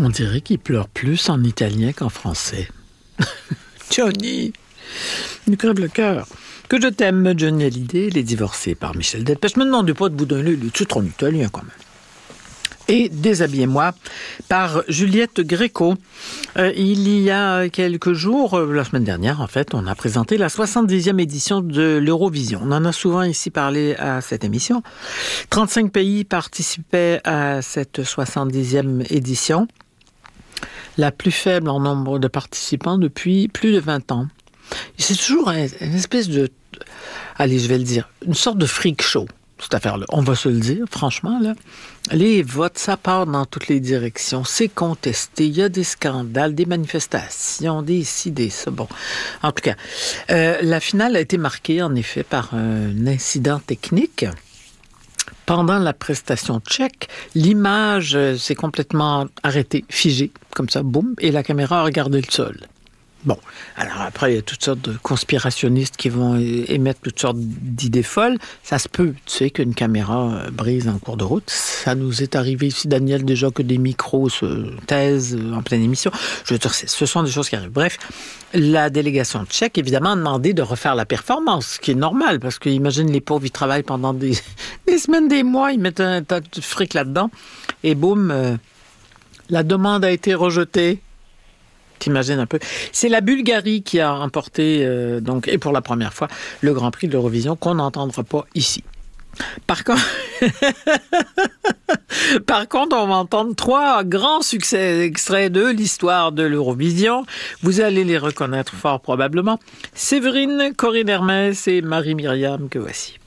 On dirait qu'il pleure plus en italien qu'en français. Johnny, il crève le cœur. Que je t'aime, Johnny Hallyday, Les Divorcés par Michel Delpech. Je me demandais pas de bout d'un le titre en italien quand même. Et Déshabillez-moi par Juliette Gréco. Il y a quelques jours, la semaine dernière en fait, on a présenté la 70e édition de l'Eurovision. On en a souvent ici parlé à cette émission. 35 pays participaient à cette 70e édition, la plus faible en nombre de participants depuis plus de 20 ans. Et c'est toujours une espèce de, allez, je vais le dire, une sorte de freak show. Cette affaire-là, on va se le dire, franchement, là. Les votes, ça part dans toutes les directions. C'est contesté. Il y a des scandales, des manifestations, des ci, des ça. Bon, en tout cas, la finale a été marquée, en effet, par un incident technique. Pendant la prestation tchèque, l'image s'est complètement arrêtée, figée, comme ça, boum, et la caméra a regardé le sol. Bon, alors après, il y a toutes sortes de conspirationnistes qui vont émettre toutes sortes d'idées folles. Ça se peut, tu sais, qu'une caméra brise en cours de route. Ça nous est arrivé ici, Daniel, déjà que des micros se taisent en pleine émission. Je veux dire, ce sont des choses qui arrivent. Bref, la délégation tchèque, évidemment, a demandé de refaire la performance, ce qui est normal, parce que imagine les pauvres, ils travaillent pendant des semaines, des mois, ils mettent un tas de fric là-dedans, et boum, la demande a été rejetée. T'imagines un peu. C'est la Bulgarie qui a remporté, donc, et pour la première fois, le Grand Prix de l'Eurovision qu'on n'entendra pas ici. Par contre, on va entendre 3 grands succès extraits de l'histoire de l'Eurovision. Vous allez les reconnaître fort probablement. Séverine, Corinne Hermès et Marie-Myriam, que voici.